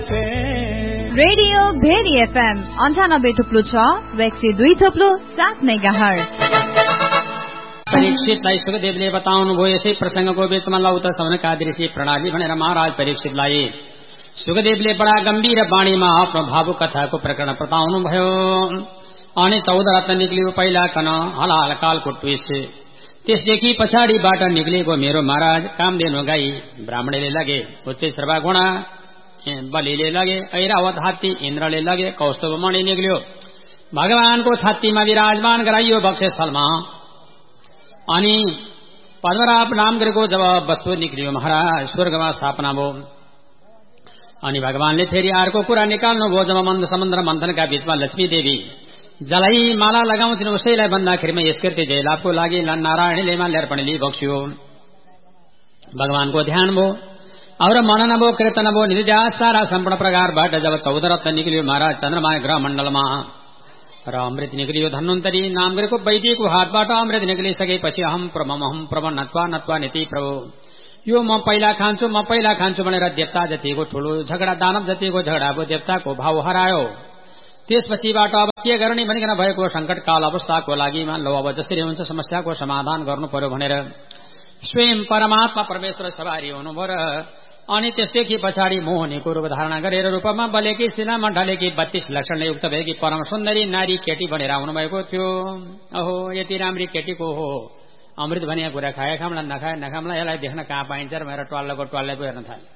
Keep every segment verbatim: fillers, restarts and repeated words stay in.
Radio very FM अन्ठानब्बे थुप्लो छ र एक सय दुई थुप्लो सात मेगाहर्ज। परीक्षितलाई सुखदेवले बताउनुभयो यसै प्रसंगको बीचमा लौत सवनका दृश्य प्रणाली भनेर महाराज परीक्षितलाई सुखदेवले बडा गम्भीर बाणीमा आफ्नो भावुक कथाको प्रकरण बताउनुभयो। अनि चौध रत्न निक्लियो पहिला कन हलाल कालको ट्विस्ट। त्यसदेखि पछाडिबाट निक्लिएको मेरो महाराज कामधेनु गाई ब्राह्मणले लगे, उच्च श्रवा गुणा बलिले लगे, ऐरावत हात्ती इन्द्रले लगे, कौस्तुभ मणि निक्ल्यो भगवानको छातीमा विराजमान गराइयो वक्षस्थलमा। अनि पद्मनाभ नाम गरेको जब वस्तु निक्लियो महाराज स्वर्गमा स्थापना भयो। अनि भगवानले फेरि अर्को कुरा निकाल्नुभयो। जब मन्द समुद्र मन्थनका बीचमा लक्ष्मी देवी जलाई माला लगाउँथिन् उसैलाई भन्दाखेरिमा यसकृत्य जयलाभको लागि नारायणले माल्यार्पण लिई बक्स्यो। भगवानको ध्यान भयो और मनन भयो, कीर्तन भयो, निधिध्यास सारा सम्पूर्ण प्रकारबाट जब चौध रत्न निक्लियो महाराज चन्द्रमा ग्रह मण्डलमा र अमृत निक्लियो धन्वन्तरी नाम गरेको वैदिकको हातबाट अमृत निक्लिसकेपछि अहम प्रभम अहम प्रभ नत्वा नत्वा नीति प्रभु यो म पहिला खान्छु म पहिला खान्छु भनेर देवता जतिको ठूलो झगडा दानव जतिको झगडा भयो देवताको भाव हरायो। त्यसपछिबाट अब के गर्ने भनिकन भएको संकटकाल अवस्थाको लागि लो अब जसरी हुन्छ समस्याको समाधान गर्नु पर्यो भनेर स्वयं परमात्मा परमेश्वर सवारी हुनुभयो। र अनि त्यसदेखि पछाडि मोहनीको रूप धारणा गरेर रूपमा बलेकी शिलामा ढलेकी बत्तीस लक्षणले युक्त भएकी परम सुन्दरी नारी केटी बनेर आउनु भएको थियो। अहो यति राम्री केटीको हो अमृत भनिया कुरा खाए खामला नखाए नखामला यसलाई देख्न कहाँ पाइन्छ भनेर ट्वाल्लाको ट्वाल्लै पो हेर्न थाले।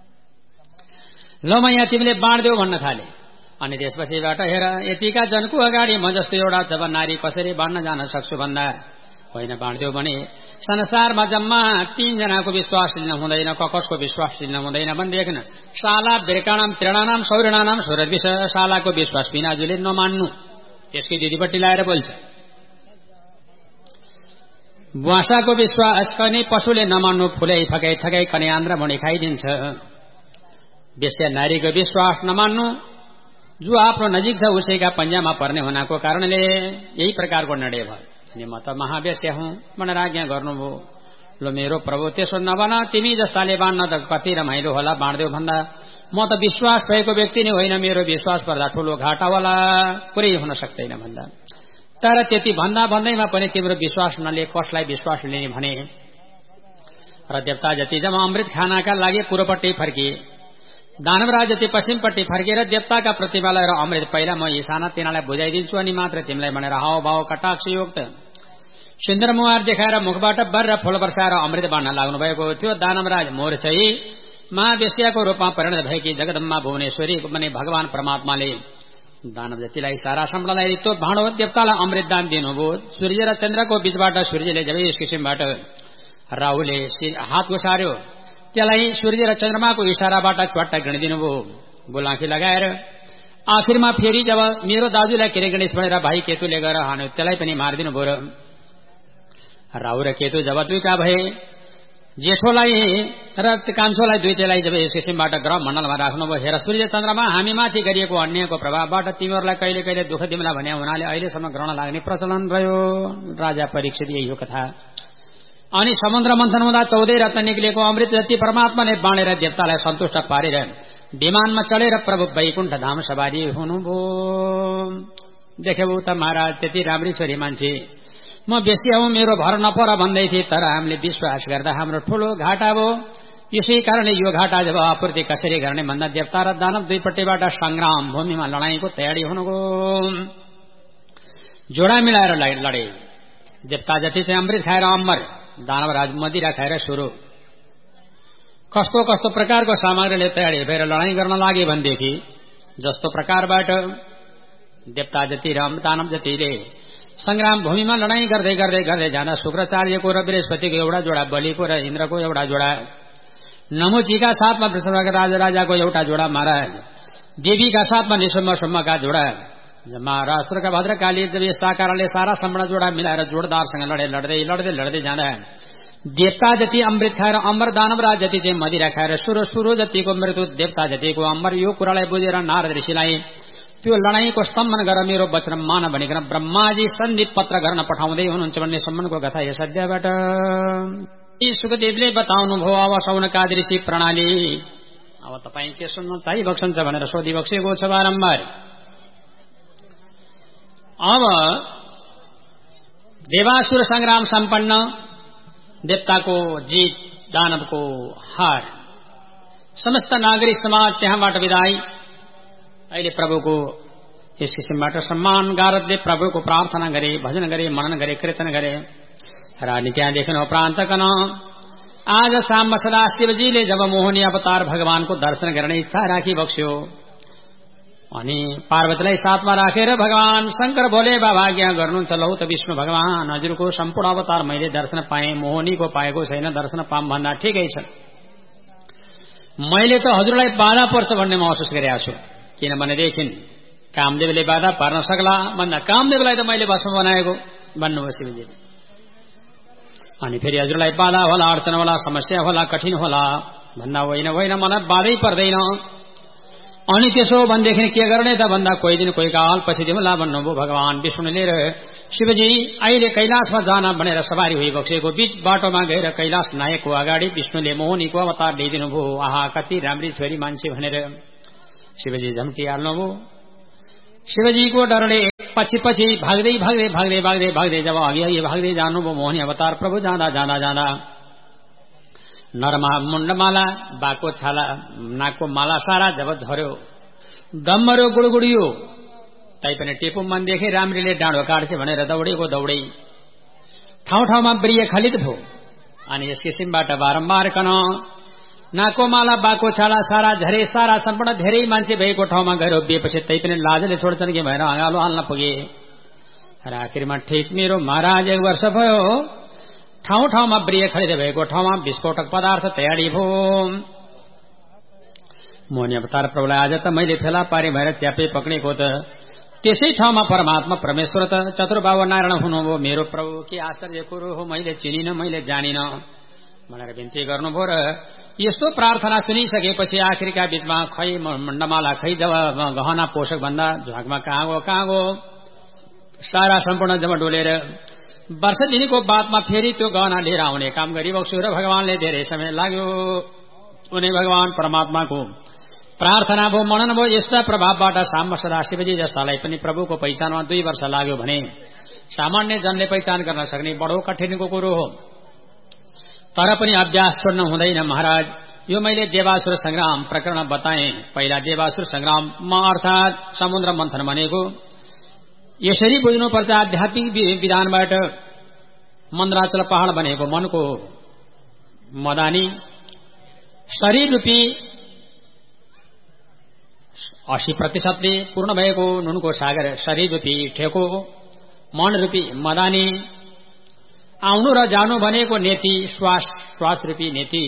ल म यहाँ तिमीले बाँड्देऊ भन्न थाले। अनि त्यसपछिबाट हेर यतिका जनको अगाडि म जस्तो एउटा जब नारी कसरी बाँड्न जान सक्छु भन्दा होइन बाँड्देऊ भने संसारमा जम्मा तीनजनाको विश्वास लिन हुँदैन, ककसको विश्वास लिन हुँदैन भनेदेखि शाला बिर्काणाम त्रिणानाम सौर्णानाम सुरद्विष शालाको विश्वास बिनाजुले नमान्नु। त्यसकै दिदीपट्टि लाएर बोल्छ। बुवासाको विश्वास कने पशुले नमान्नु, फुलै फकाइ थकाइ कने आन्द्रा भणी खाइदिन्छ। बेस्या नारीको विश्वास नमान्नु, जो आफ्नो नजिक छ उसैका पन्जामा पर्ने हुनाको कारणले यही प्रकारको निर्णय भयो। अनि म त महावेश्य हुँ भनेर आज्ञा गर्नुभयो। लो मेरो प्रभु त्यसो नबन, तिमी जस्ताले बाँड्न त कति रमाइलो होला बाँड्देऊ भन्दा म त विश्वास भएको व्यक्ति नै होइन, मेरो विश्वास पर्दा ठूलो घाटावाला कुरै हुन सक्दैन भन्दा। तर त्यति भन्दा भन्दैमा पनि तिम्रो विश्वास नले कसलाई विश्वास लिने भने। र देवता जति जब अमृत खानाका लागि पूर्वपट्टि फर्किए, दानवराज जति पश्चिमपट्टि फर्केर देवताका प्रतिमालाई र अमृत पहिला म यी साना तिनीलाई बुझाइदिन्छु अनि मात्र तिमीलाई भनेर हाव भाव कटाक्षयुक्त सिन्दुर मुहार देखाएर मुखबाट बर फूल वर्षाएर अमृत बाँड्न लाग्नु भएको थियो। दानवराज मोर्छै महावेश्याको रूपमा परिणत भएकी जगदम्बा भुवनेश्वरी भने भगवान परमात्माले दानव जतिलाई सारा सम्पदालाई रित्तो भाँडो देवतालाई अमृत दान दिनुभयो। सूर्य र चन्द्रको बीचबाट सूर्यले जब यस किसिमबाट राहुले हात घुसार्यो त्यसलाई सूर्य र चन्द्रमाको इशाराबाट च्वाट्टा गणिदिनु भयो बुलाखी लगाएर। आखिरमा फेरि जब मेरो दाजुलाई के गणेश भनेर भाइ केतुले गएर हान्यो त्यसलाई पनि मारिदिनु भयो। राहु र केतु जब दुईटा भए, जेठोलाई र कान्छोलाई दुईटैलाई जब यस किसिमबाट ग्रह मण्डलमा राख्नुभयो। हेर सूर्य चन्द्रमा हामी माथि गरिएको अन्यायको प्रभावबाट तिमीहरूलाई कहिले कहिले दुःख दिमला भन्या हुनाले अहिलेसम्म ग्रहण लाग्ने प्रचलन रह्यो। राजा परीक्षित यही हो कथा। अनि समुद्र मन्थन हुँदा चौधै रत्न निक्लिएको अमृत जति परमात्माले बाँडेर देवतालाई सन्तुष्ट पारेर विमानमा चढेर प्रभु वैकुण्ठ धाम सवारी हुनुभयो। देखेबो त महाराज त्यति राम्री छोरी मान्छे, म बेसी हूँ मेरो भर नपर भन्दै थिए, तर हामीले विश्वास गर्दा हाम्रो ठूलो घाटा भयो। यसै कारणले यो घाटा जब आपूर्ति कसरी गर्ने भन्दा देवता र दानव दुईपट्टिबाट संग्राम भूमिमा लडाईँको तयारी हुनुको जोडा मिलाएर लडे। देवता जति चाहिँ अमृत खाएर अमर, दानवराज मदिरा खाएर सुरु। कस्तो कस्तो प्रकारको सामग्रीले तयारी भएर लडाईँ गर्न लागे भनेदेखि जस्तो प्रकारबाट देवता जति र दानव जतिले संग्राम भूमिमा लडाईँ गर्दै गर्दै गर्दै जाँदा शुक्राचार्यको र बृहस्पतिको एउटा जोडा, बलिको र इन्द्रको एउटा जोडा, नमुचीका साथमा वृषभका राजा राजाको एउटा जोडा महाराज, देवीका साथमा निशुम्भ शुम्भका जोडा, महाराष्ट्रका भद्रकाली जब यस्ता कारणले सारा सम्पूर्ण जोडा मिलाएर जोडदारसँग लडे लड्दै लड्दै लड्दै जाँदा देवता जति अमृत खाएर अमर, दानवराज जति चाहिँ मदिरा खाएर सुरो, सुरो जतिको मृत्यु, देवता जतिको अमर। यो कुरालाई बुझेर नारद ऋषिलाई त्यो लडाईँको स्तम्भन गर मेरो वचन मान भनिकन ब्रह्माजी सन्दीप पत्र गर्न पठाउँदै हुनुहुन्छ भन्ने सम्बन्धको कथा यस अध्यायबाट सुखदेवले बताउनु भयो। अब सौनकादि ऋषि प्रणाली अब तपाईँ के सुन्न चाहिबक्सन्छ भनेर सोधिबक्सेको छ बारम्बार। अब देवासुर संग्राम सम्पन्न, देवताको जीत, दानवको हार, समस्त नागरिक समाज त्यहाँबाट विदाई। अहिले प्रभुको यस किसिमबाट सम्मान गारदले प्रभुको प्रार्थना गरे, भजन गरे, मनन गरे, कीर्तन गरे। रानी त्यहाँ देखिनु प्रान्तकन आज शाम सदा शिवजीले जब मोहनी अवतार भगवानको दर्शन गर्ने इच्छा राखी बक्स्यो अनि पार्वतीलाई साथमा राखेर भगवान शंकर बोले बाबा आज्ञा गर्नुहुन्छ, लौ त विष्णु भगवान हजुरको सम्पूर्ण अवतार मैले दर्शन पाएँ, मोहनीको पाएको छैन, दर्शन पाम भन्दा ठिकै छ। मैले त हजुरलाई बाधा पर्छ भन्ने महसुस गरिरहेको छु, किनभनेदेखि कामदेवले बाधा पार्न सक्ला भन्दा कामदेवलाई त मैले भस्म बनाएको भन्नुभयो शिवजीले। अनि फेरि हजुरलाई बाधा होला, अडचन होला, समस्या होला, कठिन होला भन्दा होइन होइन मलाई बाधै पर्दैन। अनि त्यसो भनेदेखि के गर्ने त भन्दा कोही दिन कोही काल पछि दिउँला भन्नुभयो भगवान विष्णुले। र शिवजी अहिले कैलाशमा जान भनेर सवारी भइबक्सेको बीच बाटोमा गएर कैलाश नायकको अगाडि विष्णुले मोहनीको अवतार ल्याइदिनु भयो। आहा कति राम्री छोरी मान्छे भनेर शिवजी झम्टिहाल्नुभयो। शिवजीको डरले पछि पछि भाग्दै भाग्दै भाग्दै भाग्दै भाग्दै जब अघि अघि भाग्दै जानुभयो मोहनी अवतार प्रभु जाँदा जाँदा जाँदा नरमा मुण्डमाला, बाको छाला, नाकको माला सारा जब झर्यो, डम्मरो गुडगुडियो, तैपनि टेपु मनदेखि राम्रीले डाँडो काट्छ भनेर दौडेको दौडै ठाउँ ठाउँमा प्रिय खलित भयो। अनि यस किसिमबाट बारम्बार कन नाको माला, बाको छाला सारा झरे, सारा सम्पूर्ण धेरै मान्छे भएको ठाउँमा गएर उभिएपछि तैपनि लाजले छोड्छन् कि भएर अँगालो हाल्न पुगे। र आखिरमा ठिक मेरो महाराज एक वर्ष भयो ठाउँ ठाउँमा प्रिय खलित भएको ठाउँमा विस्फोटक पदार्थ तयारी भयो। मोहनी अवतार प्रभुलाई आज त मैले फेला पारे भएर च्यापे पक्रेको त त्यसै ठाउँमा परमात्मा परमेश्वर त चतुर्बाहु नारायण हुनुभयो। मेरो प्रभु के आश्चर्य कुरो हो, मैले चिनिन, मैले जानिन भनेर बिन्ती गर्नुभयो। र यस्तो प्रार्थना सुनिसकेपछि आखिरका बीचमा खै मण्डमाला, खै जब गहना पोषक भन्दा झ्वाकमा कहाँ गयो कहाँ गयो सारा सम्पूर्ण जब डोलेर वर्ष दिनको बादमा फेरि त्यो गहना लिएर आउने काम गरिबक्छु। र भगवानले धेरै समय लाग्यो। उनी भगवान परमात्माको प्रार्थना भयो, मनन भयो। यस्ता प्रभावबाट साम्ब सदा शिवजी जस्तालाई पनि प्रभुको पहिचानमा दुई वर्ष लाग्यो भने सामान्य जनले पहिचान गर्न सक्ने बडो कठिनको कुरो हो। तर पनि अभ्यास छोड्नु हुँदैन महाराज। यो मैले देवासुर संग्राम प्रकरण बताएँ। पहिला देवासुर संग्राममा अर्थात समुद्र मन्थन भनेको यसरी बुझ्नुपर्छ। आध्यात्मिक विधानबाट मन्द्राचल पहाड़ बनेको मनको मदानी, शरीर रूपी अस्सी प्रतिशतले पूर्ण भएको नुनको सागर, शरीर रूपी ठेको, मन रूपी मदानी, आउनु र जानु भनेको नेति, श्वास श्वास रूपी नेति,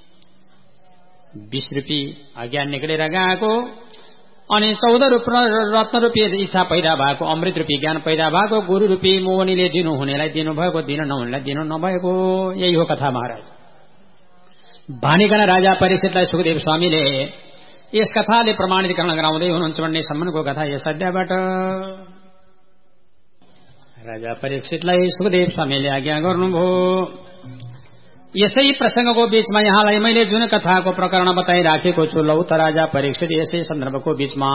बीस रूपी अज्ञान निकलेर गएको, अनि चौध रत्न रूपी इच्छा पैदा भएको, अमृत रूपी ज्ञान पैदा भएको, गुरु रूपी मोहनीले दिनु हुनेलाई दिनुभएको, दिन नहुनेलाई दिनु नभएको। यही हो कथा महाराज। भनिकन राजा परीक्षितलाई सुखदेव स्वामीले यस कथाले प्रमाणीकरण गराउँदै हुनुहुन्छ भन्ने सम्मको कथा यस अध्यायबाट। राजा परीक्षितलाई सुखदेव स्वामीले आज्ञा गर्नुभयो। यसै प्रसंगको बीचमा यहाँलाई मैले जुन कथाको प्रकरण बताइराखेको छु, लौ त राजा परीक्षित यसै सन्दर्भको बीचमा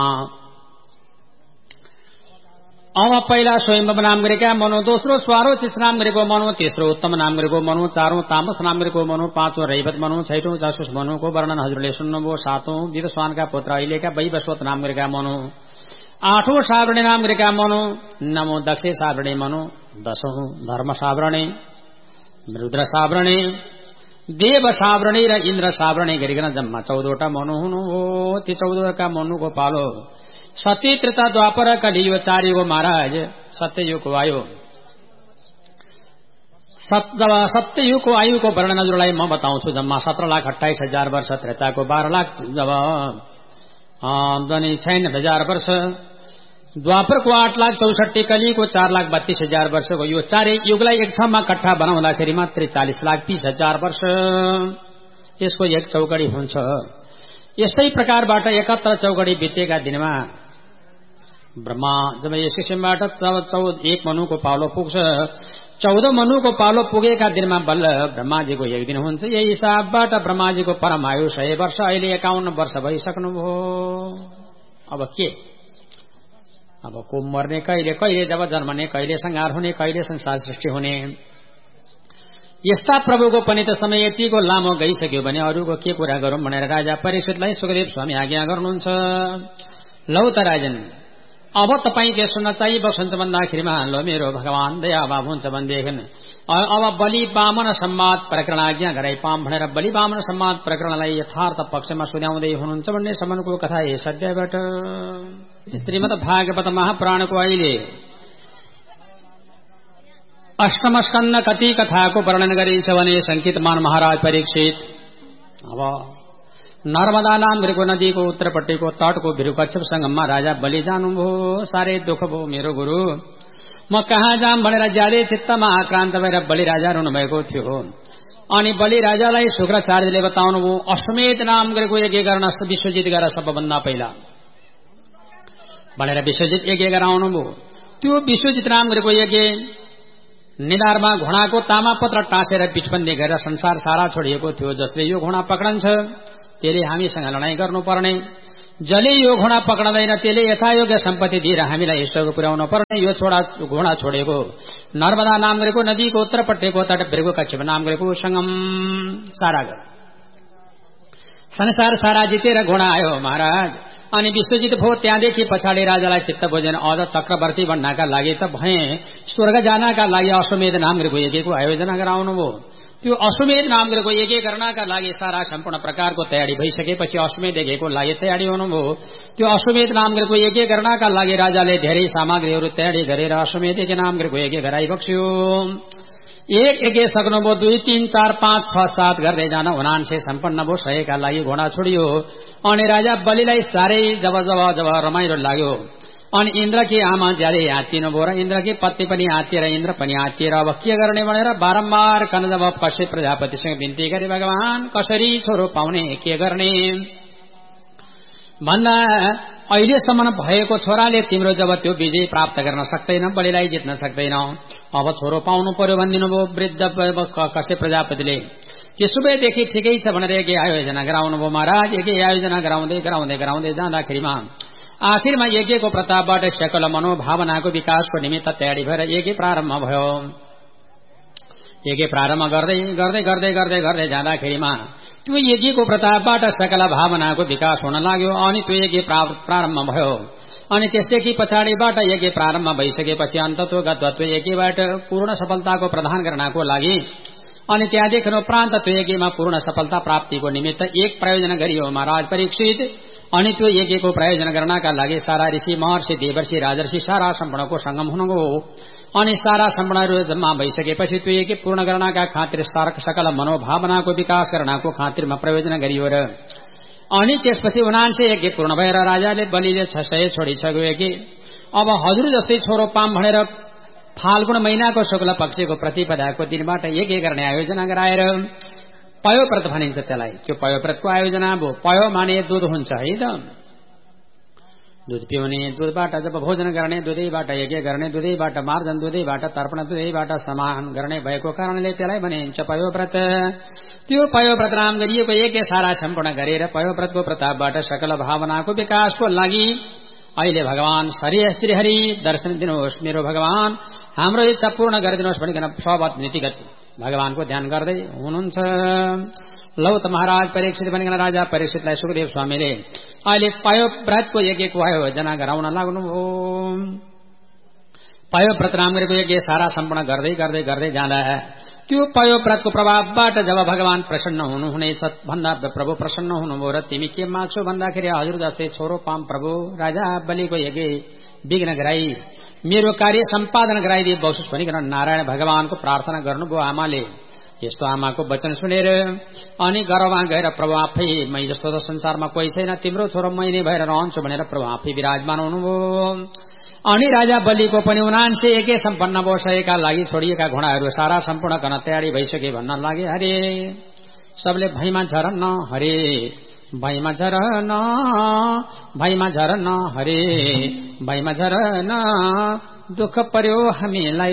अब पहिला स्वयंभव नाम गरेका मनु, दोस्रो स्वारोचित नाम गरेको मनु, तेस्रो उत्तम नाम गरेको मनु, चारौं तामस नाम गरेको मनु, पाँचौं रैवत मनु, छैटौं जासुस मनुको वर्णन हजुरले सुन्नुभयो। सातौं विदस्वानका पुत्र अहिलेका वैवस्वत नाम गरेका मनु, आठौं सावरणे नाम गरेका मनु, नवौं दक्ष सावरणे मनु, दशौं धर्म सावरणे, रुद्र सावरणे, देव सावरणे र इन्द्र सावरणे गरिकन जम्मा चौधवटा मनु हुनुभयो। ती चौधवटा मनुको पालो सत्य त्रेता द्वापर कलियो चारियो महाराज सत्ययुगको आयो। सत्ययुगको आयुको वर्णन हजुरलाई म बताउँछु। जम्मा सत्र लाख अठाइस हजार वर्ष, त्रेताको बाह्र लाख जब छैन हजार वर्ष, द्वापरको आठ लाख चौसठी, कलिको चार लाख बत्तीस हजार वर्षको यो चारै युगलाई एक ठाउँमा कट्ठा बनाउँदाखेरि मात्रै चालिस लाख तीस हजार वर्ष यसको एक चौकडी हुन्छ। यस्तै प्रकारबाट एकहत्तर चौकडी बितेका दिनमा ब्रह्मा जब यस किसिमबाट चौध एक मनुको पालो पुग्छ, चौध मनुको पालो पुगेका दिनमा बल्ल ब्रह्माजीको एक दिन हुन्छ। यही हिसाबबाट ब्रह्माजीको परमायु सय वर्ष, अहिले एकाउन्न वर्ष भइसक्नुभयो। अब के? अब को मर्ने कहिले, कहिले जब जन्मने, कहिले संहार हुने, कहिले संसार सृष्टि हुने। यस्ता प्रभुको पनि त समय यतिको लामो गइसक्यो भने अरूको के कुरा गरौं भनेर राजा परीक्षितलाई सुखदेव स्वामी आज्ञा गर्नुहुन्छ। लौ त राजन, अब तपाईँ के सुन्न चाहिँ बस्नुहुन्छ भन्दाखेरिमा लो मेरो भगवान दयाभाव हुन्छ भनेदेखि अब बलि वामन सम्वाद प्रकरण आज्ञा गराइ पाम भनेर बलि वामन सम्वाद प्रकरणलाई यथार्थ पक्षमा सुनाउँदै हुनुहुन्छ भन्ने सम्मको कथा यस अध्यायबाट। श्रीमद् भागवत महापुराणको अहिले अष्टम स्कन्द कति कथाको वर्णन गरिन्छ भने संकितमान महाराज परीक्षित अब नर्मदा नाम गरेको नदीको उत्तरपट्टिको तटको भिरुकच्छप संगममा राजा बलि जानुभयो। साह्रै दुःख भयो मेरो गुरु, म कहाँ जाम भनेर ज्यादै चित्तमा आक्रान्त भएर बलि राजा रुनुभएको थियो। अनि बलि राजालाई शुक्राचार्यले बताउनुभयो अश्वमेध नाम गरेको यज्ञ गर्न विश्वजित गर सबभन्दा पहिला भनेर विश्वजित यज्ञ गराउनुभयो। त्यो विश्वजित नाम गरेको यज्ञ निधारमा घोडाको तामापत्र टाँसेर पिठबन्दी गरेर संसार सारा छोडिएको थियो। जसले यो घोडा पक्रन्छ त्यसले हामीसँग लडाईँ गर्नुपर्ने, जसले यो घोडा पक्रदैन त्यसले यथायोग्य सम्पत्ति दिएर हामीलाई ईश्वरको पुर्याउनु पर्ने। यो छोडा घोडा छोडेको नर्मदा नाम गरेको नदीको उत्तरपट्टिको तट भिरुकच्छप नाम गरेको संगम सारा संसार सारा जितेर घोडा आयो महाराज। अनि विश्वजित भयो। त्यहाँदेखि पछाडि राजालाई चित्त बुझेन अझ चक्रवर्ती बन्नका लागि त भए स्वर्ग जानका लागि अश्वमेध नाम गरेको यज्ञको आयोजना गराउनुभयो। त्यो अश्वमेध नाम गरेको यज्ञ गर्नका लागि सारा सम्पूर्ण प्रकारको तयारी भइसकेपछि अश्वमेध यज्ञको लागि तयारी हुनुभयो। त्यो अश्वमेध नाम गरेको यज्ञ गर्नका लागि राजाले धेरै सामग्रीहरू तयारी गरेर अश्वमेध यज्ञ नाम गरेको यज्ञ गराइबक्स्यो। एक यज्ञ सक्नुभयो, दुई तीन चार पाँच छ सात गर्दै जान उनान्से सम्पन्न भयो। सयका लागि घोडा छोडियो। अनि राजा बलिलाई साह्रै जब जब जब रमाइलो लाग्यो अनि इन्द्रकी आमा ज्यादै आत्तिनु भयो र इन्द्रकी पत्नी पनि आत्तिएर इन्द्र पनि आत्तिएर अब के गर्ने भनेर बारम्बार कन जब कश्यप प्रजापतिसँग बिन्ती गरे भगवान कसरी छोरो पाउने, के गर्ने भन्दा अहिलेसम्म भएको छोराले तिम्रो जब त्यो विजय प्राप्त गर्न सक्दैन, बलिलाई जित्न सक्दैन, अब छोरो पाउनु पर्यो भनिदिनु भयो वृद्ध कश्यप प्रजापतिले। त्यसो भएदेखि ठिकै छ भनेर यज्ञ आयोजना गराउनु भयो महाराज। यज्ञ आयोजना गराउँदै गराउँदै गराउँदै जाँदाखेरिमा आखिरमा यज्ञको प्रतापबाट सकल मनोभावनाको विकासको निमित्त तयारी भएर यज्ञ प्रारम्भ भयो। यज्ञ प्रारम्भ गर्दै गर्दै गर्दै गर्दै गर्दै जाँदाखेरिमा त्यो यज्ञको प्रतापबाट सकल भावनाको विकास हुन लाग्यो। अनि त्यो यज्ञ प्रारम्भ भयो। अनि त्यसदेखि पछाडिबाट यज्ञ प्रारम्भ भइसकेपछि अन्ततोगत त्यो यज्ञबाट पूर्ण सफलताको प्रदान गर्नको लागि अनि त्यहाँदेखि उपरान्त त्यो यज्ञमा पूर्ण सफलता प्राप्तिको निमित्त एक प्रयोजन गरियो महाराज परीक्षित। अनि त्यो यज्ञको प्रयोजन गर्नका लागि सारा ऋषि महर्षि देवर्षि राजर्षि सारा सम्पूर्णको संगम हुनुको अनि सारा सम्पूर्णहरू जम्मा भइसकेपछि त्यो यज्ञ पूर्ण गर्नका खातिर सकल मनोभावनाको विकास गर्नको खातिरमा प्रयोजन गरियो र अनि त्यसपछि उनान्से यज्ञ पूर्ण भएर राजाले बलिले छ सय छोडिसक्यो यज्ञ। अब हजुर जस्तै छोरो पाम भनेर फाल्गुन महिनाको शुक्ल पक्षको प्रतिपदाको दिनबाट यज्ञ गर्ने आयोजना गराएर पयोव्रत भनिन्छ त्यसलाई। त्यो पयोव्रतको आयोजना भयो। पयो माने दूध हुन्छ है त, दूध पिउने, दूधबाट जब भोजन गर्ने, दुधैबाट यज्ञ गर्ने, दुधैबाट मार्जन, दुधैबाट तर्पण, दुधैबाट समान गर्ने भएको कारणले त्यसलाई भनिन्छ पयोव्रत। त्यो पयोव्रत नाम गरिएको यज्ञ सारा सम्पूर्ण गरेर पयोव्रतको प्रतापबाट सकल भावनाको विकासको लागि अहिले भगवान श्री श्रीहरि दर्शन दिनुहोस् मेरो भगवान, हाम्रो इच्छा पूर्ण गरिदिनुहोस् भनिकन सबत नीतिगत भगवानको ध्यान गर्दै हुनुहुन्छ। लौ त महाराज परीक्षित भनिकन राजा परीक्षितलाई सुखदेव स्वामीले अहिले पयोव्रतको यज्ञको आयोजना गराउन लाग्नुभयो। पयोव्रत नाम गरेको यज्ञ सारा सम्पूर्ण गर्दै गर्दै गर्दै जाँदा त्यो पयोव्रतको प्रभावबाट जब भगवान प्रसन्न हुनुहुनेछ भन्दा प्रभु प्रसन्न हुनुभयो र तिमी के माग्छौ भन्दाखेरि हजुर जस्तै छोरो पाम प्रभु राजा बलिको यज्ञ विघ्न गराई मेरो कार्य सम्पादन गराइदिए बसोस् भनिकन नारायण भगवानको प्रार्थना गर्नुभयो आमाले। यस्तो आमाको वचन सुनेर अनि गर्वमा गएर प्रभु आफै मै जस्तो त संसारमा कोही छैन, तिम्रो छोरो मै नै भएर रहन्छु भनेर प्रभु आफै विराजमान हुनुभयो। अनि राजा बलिको पनि उनान्से यज्ञ सम्पन्न वर्षका लागि छोडिएका घोडाहरू सारा सम्पूर्ण गर्न तयारी भइसके भन्न लागे। हरे सबले भैमा झरन्न हरे भैमा झरन भैमा झरन हरे भैमा झरन दुःख पर्यो हामीलाई